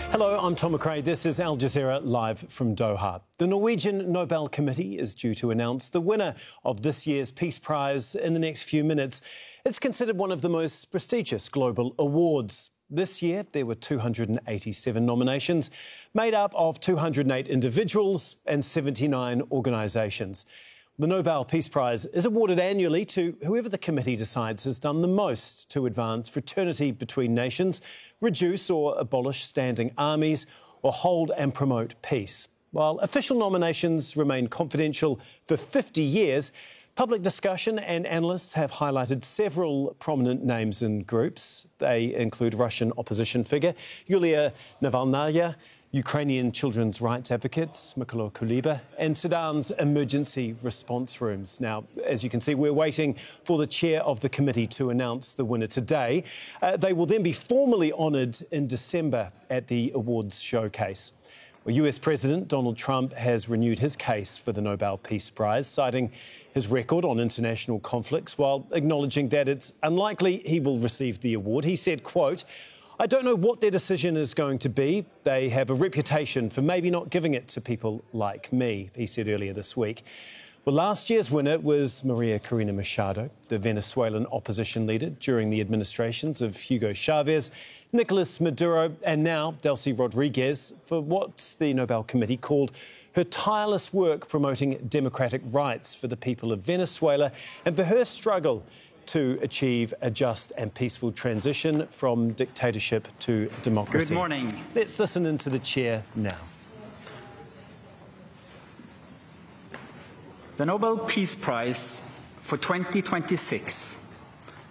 Hello, I'm Tom McRae. This is Al Jazeera live from Doha. The Norwegian Nobel Committee is due to announce the winner of this year's Peace Prize in the next few minutes. It's considered one of the most prestigious global awards. This year, there were 287 nominations, made up of 208 individuals and 79 organisations. The Nobel Peace Prize is awarded annually to whoever the committee decides has done the most to advance fraternity between nations, reduce or abolish standing armies, or hold and promote peace. While official nominations remain confidential for 50 years, public discussion and analysts have highlighted several prominent names and groups. They include Russian opposition figure Yulia Navalnaya, Ukrainian children's rights advocates Mykola Kuleba, and Sudan's emergency response rooms. Now, as you can see, we're waiting for the chair of the committee to announce the winner today. They will then be formally honoured in December at the awards showcase. Well, US President Donald Trump has renewed his case for the Nobel Peace Prize, citing his record on international conflicts while acknowledging that it's unlikely he will receive the award. He said, quote, "I don't know what their decision is going to be. They have a reputation for maybe not giving it to people like me," he said earlier this week. Well, last year's winner was Maria Corina Machado, the Venezuelan opposition leader during the administrations of Hugo Chavez, Nicolas Maduro, and now Delcy Rodriguez, for what the Nobel Committee called her tireless work promoting democratic rights for the people of Venezuela and for her struggle to achieve a just and peaceful transition from dictatorship to democracy. Good morning. Let's listen into the chair now. The Nobel Peace Prize for 2026